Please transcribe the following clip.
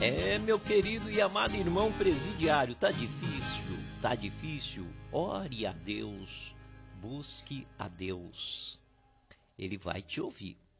Meu querido e amado irmão presidiário, tá difícil, tá difícil. Ore a Deus, busque a Deus. Ele vai te ouvir.